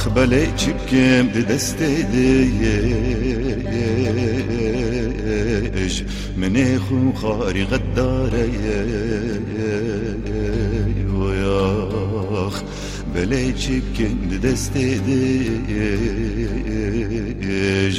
بلي çipkem de destediyej مني خو خاري غداري وياخ بلي çipkem de destediyej